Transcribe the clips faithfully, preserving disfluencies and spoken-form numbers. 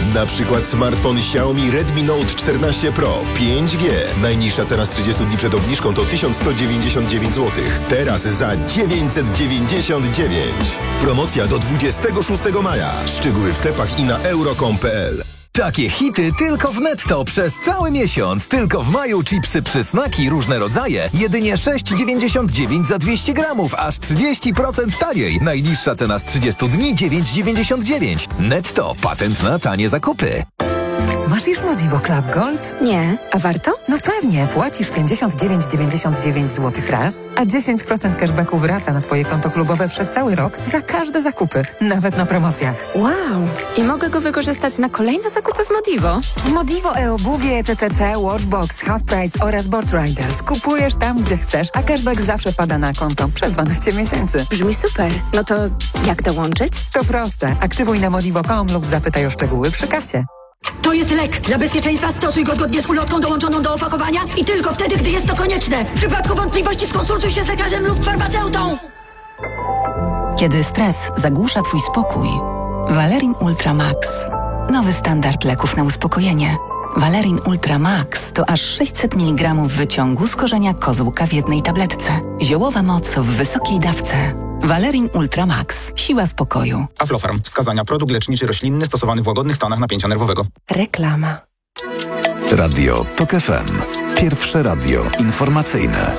Na przykład smartfon Xiaomi Redmi Note czternaście Pro pięć G. Najniższa cena z trzydziestu dni przed obniżką to tysiąc sto dziewięćdziesiąt dziewięć złotych. Teraz za dziewięćset dziewięćdziesiąt dziewięć. Promocja do dwudziestego szóstego maja. Szczegóły w sklepach i na euro kropka com kropka p l. Takie hity tylko w Netto przez cały miesiąc. Tylko w maju chipsy przysmaki różne rodzaje. Jedynie sześć dziewięćdziesiąt dziewięć za dwieście gramów, aż trzydzieści procent taniej. Najniższa cena z trzydziestu dni dziewięć dziewięćdziesiąt dziewięć. Netto, patent na tanie zakupy. Masz już Modivo Club Gold? Nie, a warto? No pewnie, płacisz pięćdziesiąt dziewięć dziewięćdziesiąt dziewięć złotych raz, a dziesięć procent cashbacku wraca na Twoje konto klubowe przez cały rok za każde zakupy, nawet na promocjach. Wow! I mogę go wykorzystać na kolejne zakupy w Modivo? Modivo e-obuwie, T T C, Watchbox, Half Price oraz Board Riders. Kupujesz tam, gdzie chcesz, a cashback zawsze pada na konto przez dwanaście miesięcy. Brzmi super. No to jak dołączyć? To proste. Aktywuj na modivo kropka com lub zapytaj o szczegóły przy kasie. To jest lek. Dla bezpieczeństwa stosuj go zgodnie z ulotką dołączoną do opakowania i tylko wtedy, gdy jest to konieczne. W przypadku wątpliwości skonsultuj się z lekarzem lub farmaceutą. Kiedy stres zagłusza Twój spokój, Valerin Ultra Max. Nowy standard leków na uspokojenie. Valerin Ultra Max to aż sześćset miligramów wyciągu z korzenia kozłka w jednej tabletce. Ziołowa moc w wysokiej dawce. Valerin Ultra Max. Siła spokoju. Aflofarm. Wskazania. Produkt leczniczy roślinny stosowany w łagodnych stanach napięcia nerwowego. Reklama. Radio TOK F M. Pierwsze radio informacyjne.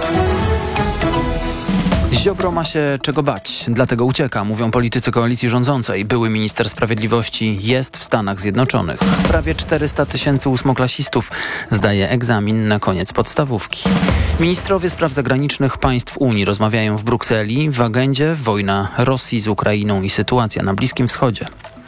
Ziobro ma się czego bać, dlatego ucieka, mówią politycy koalicji rządzącej. Były minister sprawiedliwości jest w Stanach Zjednoczonych. Prawie czterysta tysięcy ósmoklasistów zdaje egzamin na koniec podstawówki. Ministrowie spraw zagranicznych państw Unii rozmawiają w Brukseli. W agendzie wojna Rosji z Ukrainą i sytuacja na Bliskim Wschodzie.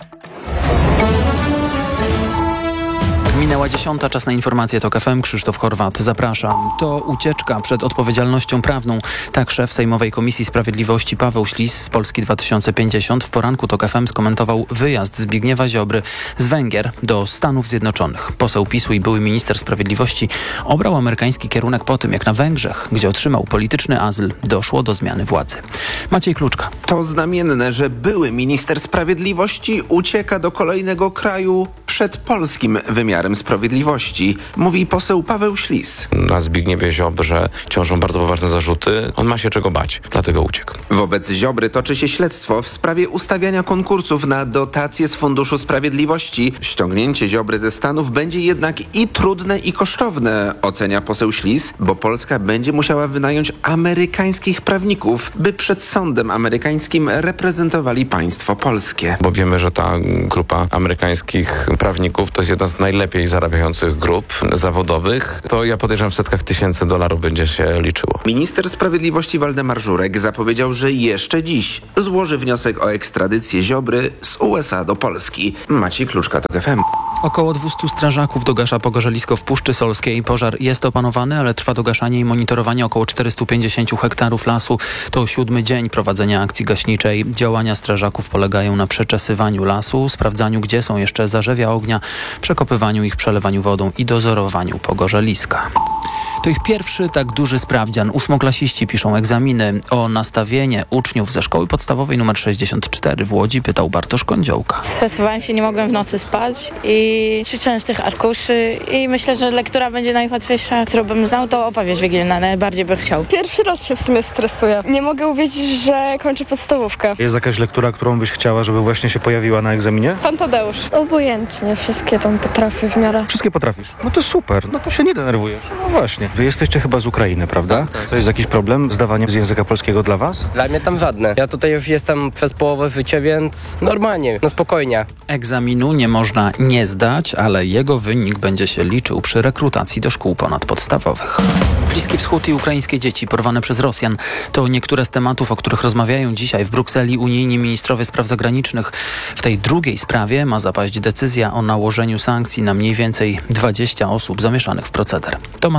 Minęła dziesiąta, czas na informacje TOK F M. Krzysztof Horwat, zapraszam. To ucieczka przed odpowiedzialnością prawną. Tak szef Sejmowej Komisji Sprawiedliwości Paweł Ślis z Polski dwa tysiące pięćdziesiąt w poranku TOK F M skomentował wyjazd Zbigniewa Ziobry z Węgier do Stanów Zjednoczonych. Poseł PiSu i były minister sprawiedliwości obrał amerykański kierunek po tym, jak na Węgrzech, gdzie otrzymał polityczny azyl, doszło do zmiany władzy. Maciej Kluczka. To znamienne, że były minister sprawiedliwości ucieka do kolejnego kraju przed polskim wymiarem sprawiedliwości, mówi poseł Paweł Ślis. Na Zbigniewie Ziobrze ciążą bardzo poważne zarzuty. On ma się czego bać, dlatego uciekł. Wobec Ziobry toczy się śledztwo w sprawie ustawiania konkursów na dotacje z Funduszu Sprawiedliwości. Ściągnięcie Ziobry ze Stanów będzie jednak i trudne, i kosztowne, ocenia poseł Ślis, bo Polska będzie musiała wynająć amerykańskich prawników, by przed sądem amerykańskim reprezentowali państwo polskie. Bo wiemy, że ta grupa amerykańskich prawników to jest jedna z najlepiej zarabiających grup zawodowych. To ja podejrzewam w setkach tysięcy dolarów będzie się liczyło. Minister Sprawiedliwości Waldemar Żurek zapowiedział, że jeszcze dziś złoży wniosek o ekstradycję Ziobry z U S A do Polski. Maciej Kluczka, TOK F M. Około dwieście strażaków dogasza pogorzelisko w Puszczy Solskiej. Pożar jest opanowany, ale trwa dogaszanie i monitorowanie około czterystu pięćdziesięciu hektarów lasu. To siódmy dzień prowadzenia akcji gaśniczej. Działania strażaków polegają na przeczesywaniu lasu, sprawdzaniu, gdzie są jeszcze zarzewia ognia, przekopywaniu ich, przelewaniu wodą i dozorowaniu pogorzeliska. To ich pierwszy tak duży sprawdzian. Ósmoklasiści piszą egzaminy. O nastawienie uczniów ze szkoły podstawowej nr sześćdziesiąt cztery w Łodzi pytał Bartosz Kądziołka. Stresowałem się, nie mogłem w nocy spać i ćwiczyłem z tych arkuszy i myślę, że lektura będzie najłatwiejsza, którą bym znał, to opowieść wigilijna najbardziej bym chciał. Pierwszy raz się w sumie stresuję. Nie mogę uwierzyć, że kończę podstawówkę. Jest jakaś lektura, którą byś chciała, żeby właśnie się pojawiła na egzaminie? Pan Tadeusz. Obojętnie, wszystkie tam potrafię w miarę. Wszystkie potrafisz? No to super, no to się nie denerwujesz. No właśnie. Wy jesteście chyba z Ukrainy, prawda? Tak, tak. To jest jakiś problem zdawanie z języka polskiego dla was? Dla mnie tam żadne. Ja tutaj już jestem przez połowę życia, więc normalnie, no spokojnie. Egzaminu nie można nie zdać, ale jego wynik będzie się liczył przy rekrutacji do szkół ponadpodstawowych. Bliski Wschód i ukraińskie dzieci porwane przez Rosjan to niektóre z tematów, o których rozmawiają dzisiaj w Brukseli unijni ministrowie spraw zagranicznych. W tej drugiej sprawie ma zapaść decyzja o nałożeniu sankcji na mniej więcej dwadzieścia osób zamieszanych w proceder. Tomasz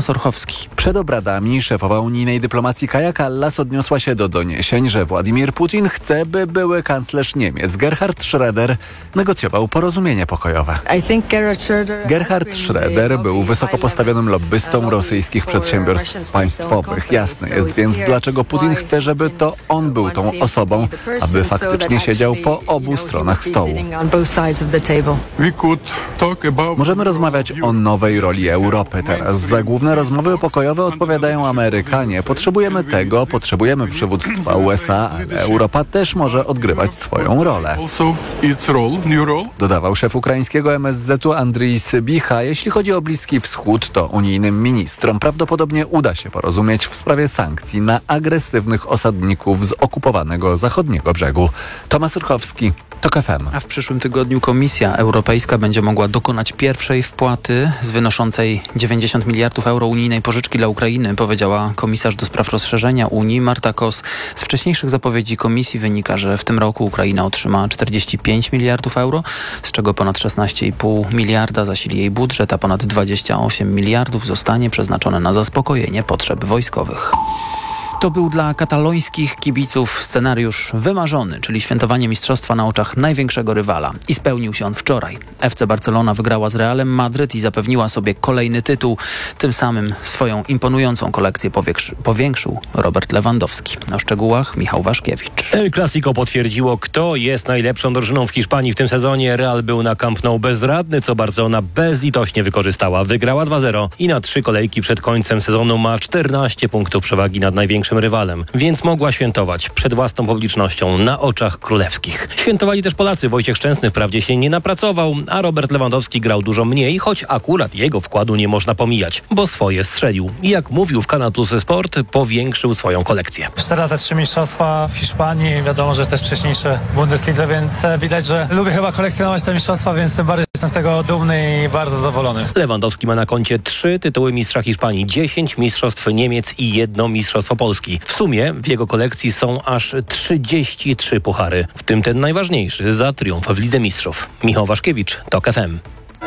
Tomasz Orchowski. Przed obradami szefowa unijnej dyplomacji Kaja Kallas odniosła się do doniesień, że Władimir Putin chce, by były kanclerz Niemiec Gerhard Schröder negocjował porozumienie pokojowe. Gerhard Schröder był wysoko postawionym lobbystą rosyjskich przedsiębiorstw państwowych. Jasne jest więc, dlaczego Putin chce, żeby to on był tą osobą, aby faktycznie siedział po obu stronach stołu. Możemy rozmawiać o nowej roli Europy teraz. Za główne rozmowy pokojowe odpowiadają Amerykanie. Potrzebujemy tego, potrzebujemy przywództwa U S A, ale Europa też może odgrywać swoją rolę. Dodawał szef ukraińskiego M S Z-u Andrii Sybicha. Jeśli chodzi o Bliski Wschód, to unijnym ministrom prawdopodobnie uda się porozumieć w sprawie sankcji na agresywnych osadników z okupowanego zachodniego brzegu. Tomasz Urchowski, TOK F M. A w przyszłym tygodniu Komisja Europejska będzie mogła dokonać pierwszej wpłaty z wynoszącej dziewięćdziesiąt miliardów euro unijnej pożyczki dla Ukrainy, powiedziała komisarz do spraw rozszerzenia Unii Marta Kos. Z wcześniejszych zapowiedzi Komisji wynika, że w tym roku Ukraina otrzyma czterdzieści pięć miliardów euro, z czego ponad szesnaście i pół miliarda zasili jej budżet, a ponad dwadzieścia osiem miliardów zostanie przeznaczone na zaspokojenie potrzeb wojskowych. To był dla katalońskich kibiców scenariusz wymarzony, czyli świętowanie mistrzostwa na oczach największego rywala. I spełnił się on wczoraj. F C Barcelona wygrała z Realem Madryt i zapewniła sobie kolejny tytuł. Tym samym swoją imponującą kolekcję powiększy, powiększył Robert Lewandowski. O szczegółach Michał Waszkiewicz. El Clasico potwierdziło, kto jest najlepszą drużyną w Hiszpanii w tym sezonie. Real był na Camp Nou bezradny, co Barcelona bezlitośnie wykorzystała. Wygrała dwa zero i na trzy kolejki przed końcem sezonu ma czternaście punktów przewagi nad największym rywalem, więc mogła świętować przed własną publicznością na oczach królewskich. Świętowali też Polacy. Wojciech Szczęsny wprawdzie się nie napracował, a Robert Lewandowski grał dużo mniej, choć akurat jego wkładu nie można pomijać, bo swoje strzelił. I jak mówił w Kanal Plus Sport, powiększył swoją kolekcję. cztery razy trzy mistrzostwa w Hiszpanii, wiadomo, że też wcześniejsze w Bundeslidze, więc widać, że lubię chyba kolekcjonować te mistrzostwa, więc tym bardziej jestem z tego dumny i bardzo zadowolony. Lewandowski ma na koncie trzy tytuły mistrza Hiszpanii, dziesięć mistrzostw Niemiec i jedno mistrzostwo Polski. W sumie w jego kolekcji są aż trzydzieści trzy puchary, w tym ten najważniejszy za triumf w Lidze Mistrzów. Michał Waszkiewicz, TOK F M.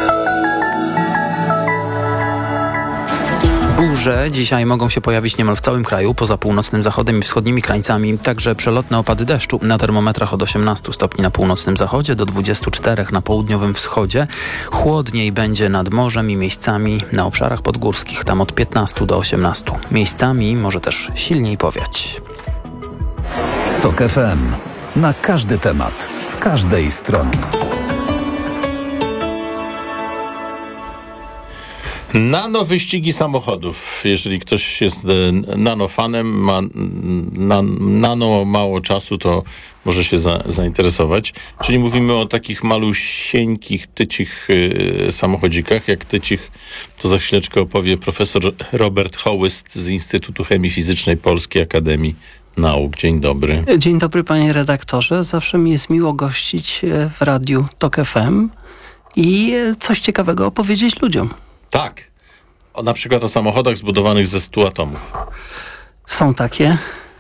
Burze dzisiaj mogą się pojawić niemal w całym kraju, poza północnym zachodem i wschodnimi krańcami. Także przelotne opady deszczu na termometrach od osiemnastu stopni na północnym zachodzie do dwudziestu czterech na południowym wschodzie. Chłodniej będzie nad morzem i miejscami na obszarach podgórskich, tam od piętnastu do osiemnastu. Miejscami może też silniej powiać. TOK F M. Na każdy temat, z każdej strony. Nano wyścigi samochodów. Jeżeli ktoś jest nanofanem, ma na, nano mało czasu, to może się za, zainteresować. Czyli mówimy o takich malusieńkich, tycich y, samochodzikach. Jak tycich, to za chwileczkę opowie profesor Robert Hołyst z Instytutu Chemii Fizycznej Polskiej Akademii Nauk. Dzień dobry. Dzień dobry, panie redaktorze. Zawsze mi jest miło gościć w radiu TOK F M i coś ciekawego opowiedzieć ludziom. Tak. O, na przykład o samochodach zbudowanych ze stu atomów. Są takie.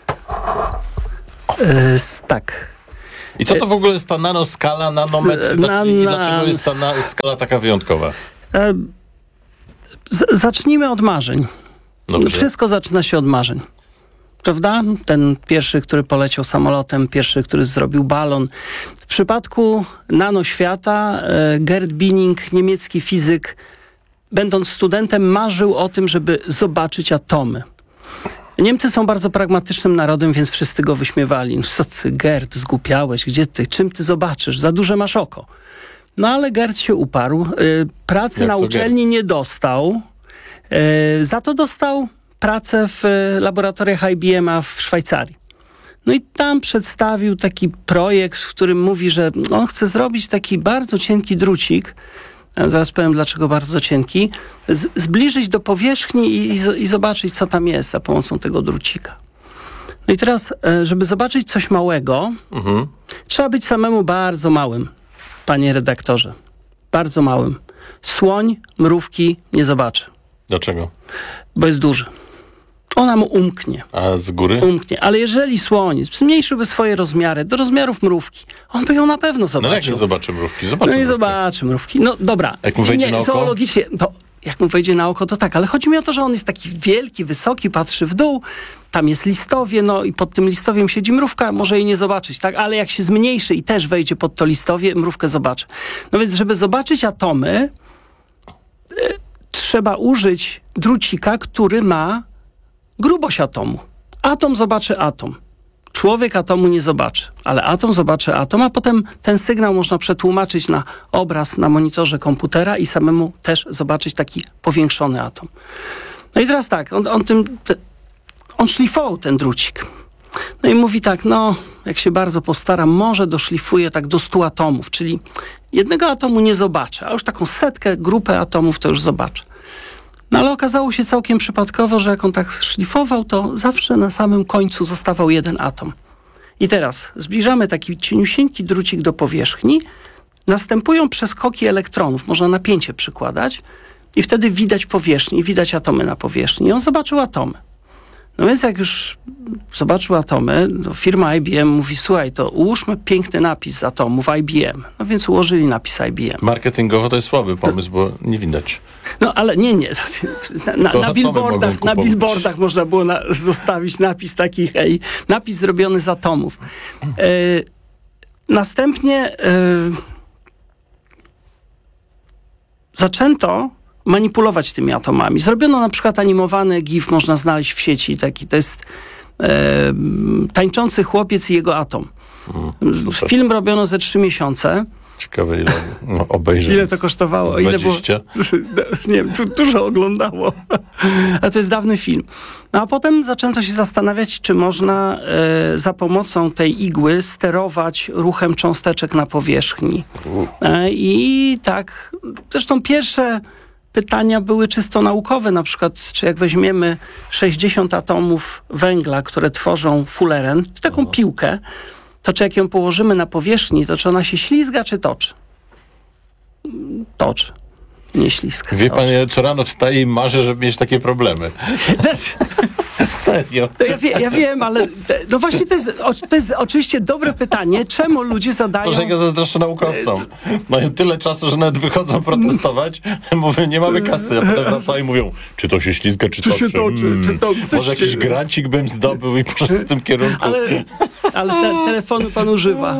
Yy, tak. I co to w ogóle jest ta nanoskala, nanometr? Na, I na... dlaczego jest ta na, skala taka wyjątkowa? Yy, z, zacznijmy od marzeń. Dobrze. Wszystko zaczyna się od marzeń. Prawda? Ten pierwszy, który poleciał samolotem, pierwszy, który zrobił balon. W przypadku nanoświata yy, Gerd Binning, niemiecki fizyk, będąc studentem, marzył o tym, żeby zobaczyć atomy. Niemcy są bardzo pragmatycznym narodem, więc wszyscy go wyśmiewali. Co ty, Gerd, zgłupiałeś? Gdzie ty? Czym ty zobaczysz? Za duże masz oko. No ale Gerd się uparł. Pracy Jak na uczelni Gerd? nie dostał. Za to dostał pracę w laboratoriach I B M a w Szwajcarii. No i tam przedstawił taki projekt, w którym mówi, że on chce zrobić taki bardzo cienki drucik, zaraz powiem dlaczego bardzo cienki, z, zbliżyć do powierzchni i, i, i zobaczyć, co tam jest za pomocą tego drucika. No i teraz, żeby zobaczyć coś małego, mhm. trzeba być samemu bardzo małym, panie redaktorze. Bardzo małym. Słoń mrówki nie zobaczy. Dlaczego? Bo jest duży. Ona mu umknie. A z góry? Umknie. Ale jeżeli słoń zmniejszyłby swoje rozmiary do rozmiarów mrówki, on by ją na pewno zobaczył. No jak nie zobaczy mrówki? Zobaczy no nie mrówki. zobaczy mrówki. No dobra. Jak mu wejdzie nie, na oko? zoologicznie, to jak mu wejdzie na oko, to tak, ale chodzi mi o to, że on jest taki wielki, wysoki, patrzy w dół, tam jest listowie, no i pod tym listowiem siedzi mrówka, może jej nie zobaczyć, tak? Ale jak się zmniejszy i też wejdzie pod to listowie, mrówkę zobaczy. No więc, żeby zobaczyć atomy, y, trzeba użyć drucika, który ma grubość atomu. Atom zobaczy atom. Człowiek atomu nie zobaczy, ale atom zobaczy atom, a potem ten sygnał można przetłumaczyć na obraz na monitorze komputera i samemu też zobaczyć taki powiększony atom. No i teraz tak, on, on tym... Te, on szlifował ten drucik. No i mówi tak, no jak się bardzo postaram, może doszlifuję tak do stu atomów, czyli jednego atomu nie zobaczę, a już taką setkę, grupę atomów to już zobaczę. No ale okazało się całkiem przypadkowo, że jak on tak szlifował, to zawsze na samym końcu zostawał jeden atom. I teraz zbliżamy taki cieniusieńki drucik do powierzchni, następują przeskoki elektronów, można napięcie przykładać i wtedy widać powierzchnię, widać atomy na powierzchni. I on zobaczył atomy. No więc jak już zobaczył atomy, no firma I B M mówi, słuchaj, to ułóżmy piękny napis z atomów I B M. No więc ułożyli napis I B M. Marketingowo to jest słaby pomysł, bo nie widać. No ale nie, nie. Na, na, na, billboardach, na billboardach można było na, zostawić napis taki, hej, napis zrobiony z atomów. E, następnie e, zaczęto manipulować tymi atomami. Zrobiono na przykład animowany gif, można znaleźć w sieci, taki, to jest e, tańczący chłopiec i jego atom. Mm, Film robiono ze trzy miesiące. Ciekawe, ile no, obejrzeć. Ile to kosztowało? Ile było? Nie wiem, tu, dużo oglądało. A to jest dawny film. No a potem zaczęto się zastanawiać, czy można e, za pomocą tej igły sterować ruchem cząsteczek na powierzchni. E, I tak, zresztą pierwsze pytania były czysto naukowe, na przykład, czy jak weźmiemy sześćdziesiąt atomów węgla, które tworzą fuleren, taką Aha. piłkę, to czy jak ją położymy na powierzchni, to czy ona się ślizga, czy toczy? Toczy. Nie ślizga. Wie pan, ja co rano wstaję i marzę, żeby mieć takie problemy. Serio. Ja, wie, ja wiem, ale te, no właśnie to jest, to jest oczywiście dobre pytanie, czemu ludzie zadają... Może ja zazdroszczę naukowcom. Mają tyle czasu, że nawet wychodzą protestować, mówią, nie mamy kasy, a potem wracają i mówią, czy to się ślizga, czy, czy toczy. Się toczy hmm. czy to, to Może jakiś grancik bym zdobył i poszedł w tym kierunku. Ale, ale te, telefonu pan używa.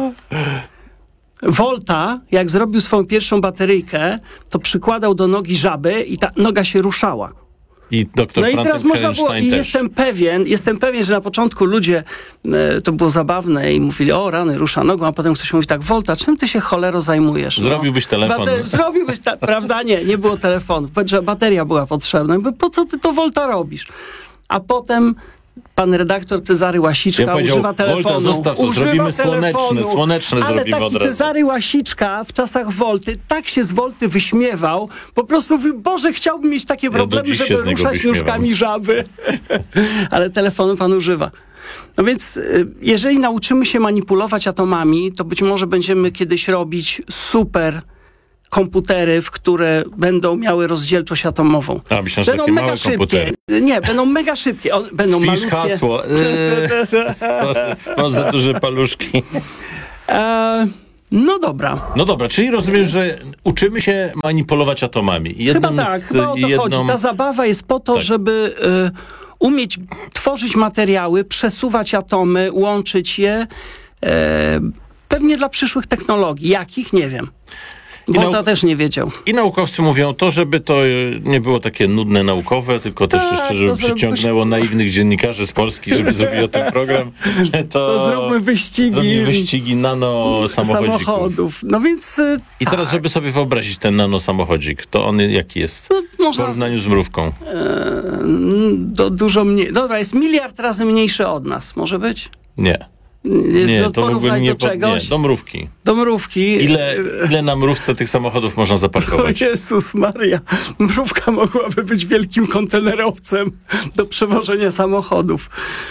Volta, jak zrobił swoją pierwszą bateryjkę, to przykładał do nogi żaby i ta noga się ruszała. I doktor no i teraz można było, i też. jestem pewien, jestem pewien, że na początku ludzie, e, to było zabawne i mówili, o rany, rusza nogą, a potem ktoś mówi tak, Volta, czym ty się cholero zajmujesz? Zrobiłbyś no, telefon. Bater- zrobiłbyś, ta- prawda? Nie, nie było telefonu, że bateria była potrzebna. Po co ty to Volta robisz? A potem pan redaktor Cezary Łasiczka ja używa telefonu. Volta zostaw to, używa zrobimy telefonu, słoneczne, słoneczne ale zrobimy taki od razu. Cezary Łasiczka w czasach Volty tak się z Volty wyśmiewał, po prostu mówi, Boże, chciałbym mieć takie problemy, ja żeby ruszać nóżkami żaby. Ale telefonu pan używa. No więc jeżeli nauczymy się manipulować atomami, to być może będziemy kiedyś robić super komputery, w które będą miały rozdzielczość atomową. A, myślę, że będą takie mega małe szybkie. komputery. Nie, będą mega szybkie. O, będą Wpisz malutkie. hasło. Eee, sorry, mam za duże paluszki. Eee, no dobra. No dobra, czyli rozumiem, że uczymy się manipulować atomami. Jedną chyba tak, z, chyba o to jedną... chodzi. Ta zabawa jest po to, tak. żeby y, umieć tworzyć materiały, przesuwać atomy, łączyć je. Y, pewnie dla przyszłych technologii. Jakich? Nie wiem. Volta nauk- też nie wiedział. I naukowcy mówią to, żeby to nie było takie nudne naukowe, tylko też tak, jeszcze, żeby przyciągnęło zrobić... naiwnych dziennikarzy z Polski, żeby zrobili o tym program. To, to zróbmy wyścigi. Zrobimy wyścigi nano samochodzików. samochodów. No więc I teraz, tak. żeby sobie wyobrazić ten nano samochodzik, to on jaki jest no, można... w porównaniu z mrówką? Eee, do, dużo mniej. Dobra, jest miliard razy mniejszy od nas. Może być? Nie. Nie, do, to mógłbym nie, do czegoś. nie, do mrówki. Do mrówki. Ile, ile na mrówce tych samochodów można zaparkować? O Jezus Maria, mrówka mogłaby być wielkim kontenerowcem do przewożenia samochodów.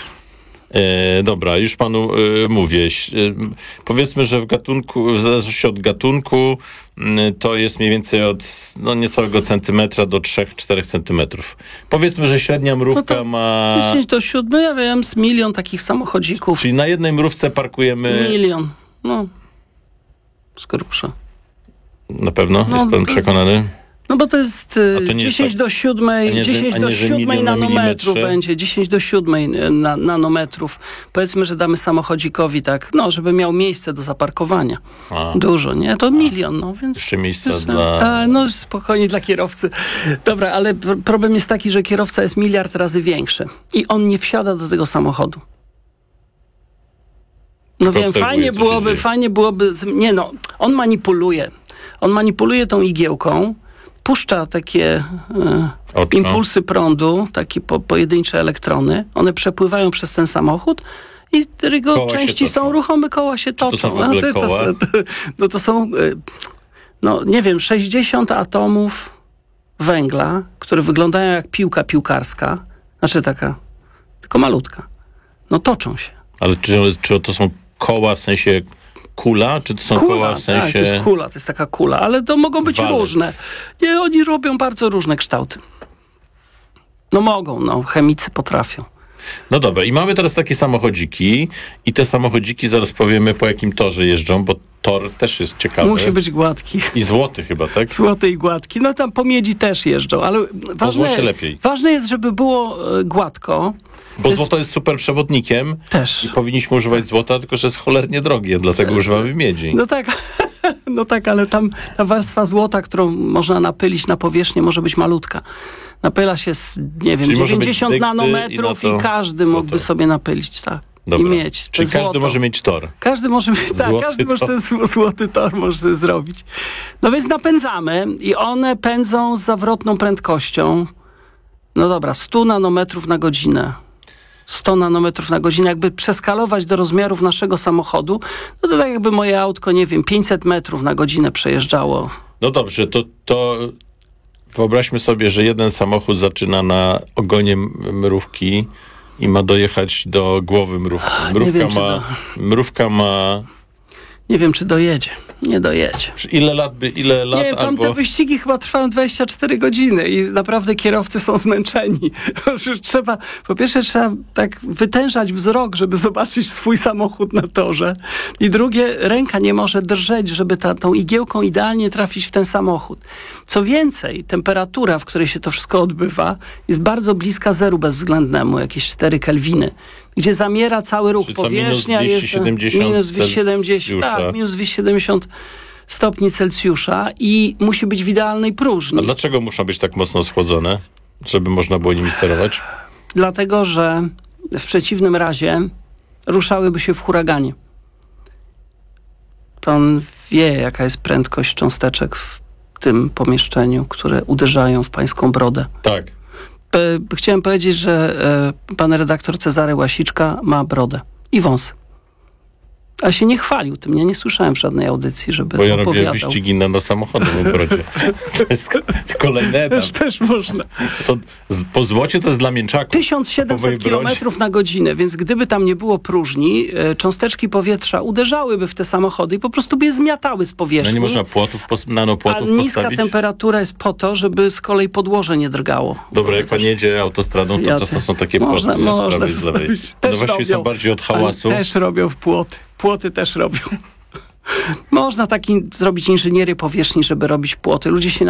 E, dobra, już panu e, mówię. E, powiedzmy, że w gatunku, w zależności od gatunku, e, to jest mniej więcej od no, niecałego centymetra do trzech do czterech centymetrów. Powiedzmy, że średnia mrówka no ma... dziesięć do siedmiu, ja wiem, z milion takich samochodzików. Czyli na jednej mrówce parkujemy... Milion, no. Z grubsza. Na pewno? No, jest pan przekonany? No No bo to jest to dziesięć tak, do siódmej, nie, dziesięć do siódmej nanometrów będzie, dziesięć do siódmej na, nanometrów. Powiedzmy, że damy samochodzikowi tak, no, żeby miał miejsce do zaparkowania. A. Dużo, nie? To milion, no więc... Jeszcze miejsca Wiesz, dla... A, no spokojnie dla kierowcy. Dobra, ale pr- problem jest taki, że kierowca jest miliard razy większy i on nie wsiada do tego samochodu. No wiem, fajnie byłoby, fajnie byłoby... Nie no, on manipuluje. On manipuluje tą igiełką, puszcza takie e, impulsy prądu, takie po, pojedyncze elektrony. One przepływają przez ten samochód i jego koła części są ruchome, koła się toczą. To są w ogóle to, koła? to, to, no to są, e, no nie wiem, sześćdziesiąt atomów węgla, które wyglądają jak piłka piłkarska. Znaczy taka, tylko malutka. No toczą się. Ale czy, czy to są koła w sensie kula, czy to są kula, koła w sensie... Tak, to jest kula, to jest taka kula, ale to mogą być walec. różne. Nie, oni robią bardzo różne kształty. No mogą, no, chemicy potrafią. No dobra, i mamy teraz takie samochodziki i te samochodziki zaraz powiemy, po jakim torze jeżdżą, bo tor też jest ciekawy. Musi być gładki. I złoty chyba, tak? Złoty i gładki. No tam po miedzi też jeżdżą, ale ważne, złocie lepiej. Ważne jest, żeby było e, gładko. Bo jest... złoto jest super przewodnikiem. Też. I powinniśmy używać złota, tylko że jest cholernie drogie, dlatego używamy miedzi. No tak, no tak, ale tam ta warstwa złota, którą można napylić na powierzchnię, może być malutka. Napyla się z, nie wiem, Czyli nadziewięćdziesiąt nanometrów i, i każdy złoto. Mógłby sobie napylić, tak. Dobra. I mieć. Czyli każdy złoto. Może mieć tor. Każdy może mieć, tak, złoty każdy tor. może sobie złoty tor może sobie zrobić. No więc napędzamy i one pędzą z zawrotną prędkością. No dobra, sto nanometrów na godzinę. sto nanometrów na godzinę. Jakby przeskalować do rozmiarów naszego samochodu, no to tak jakby moje autko, nie wiem, pięćset metrów na godzinę przejeżdżało. No dobrze, to, to wyobraźmy sobie, że jeden samochód zaczyna na ogonie mrówki i ma dojechać do głowy mrówki. Mrówka, wiem, ma, do... mrówka ma... Nie wiem, czy dojedzie. Nie dojedzie. Ile lat by, ile lat Nie, tam albo... te wyścigi chyba trwają dwadzieścia cztery godziny i naprawdę kierowcy są zmęczeni. Trzeba, po pierwsze trzeba tak wytężać wzrok, żeby zobaczyć swój samochód na torze. I drugie, ręka nie może drżeć, żeby ta, tą igiełką idealnie trafić w ten samochód. Co więcej, temperatura, w której się to wszystko odbywa, jest bardzo bliska zeru bezwzględnemu, jakieś cztery kelwiny. Gdzie zamiera cały ruch. Czyli co, powierzchnia minus dwieście siedemdziesiąt jest minus dwieście siedemdziesiąt, tak, minus dwieście siedemdziesiąt stopni Celsjusza i musi być w idealnej próżni. A dlaczego muszą być tak mocno schłodzone, żeby można było nimi sterować? Dlatego, że w przeciwnym razie ruszałyby się w huraganie. Pan wie, jaka jest prędkość cząsteczek w tym pomieszczeniu, które uderzają w pańską brodę. Tak. Chciałem powiedzieć, że e, pan redaktor Cezary Łasiczka ma brodę i wąsy. A się nie chwalił tym. Ja nie słyszałem w żadnej audycji, żeby Bo ja opowiadał. robię wyścigi na, na samochodowym brodzie. To jest kolejny etap. Też, też można. To z, po złocie to jest dla mięczaków. tysiąc siedemset kilometrów na godzinę, więc gdyby tam nie było próżni, e, cząsteczki powietrza uderzałyby w te samochody i po prostu by je zmiatały z powierzchni. No nie można płotów, pos, nanopłotów A niska postawić? temperatura jest po to, żeby z kolei podłoże nie drgało. Dobra, jak pan jedzie autostradą, to Ja czasem są takie można, płoty można z prawej, z lewej. Też No właśnie robią, są bardziej od hałasu. Też robią w płoty. Płoty też robią. Można taki zrobić inżynierię powierzchni, żeby robić płoty. Ludzie się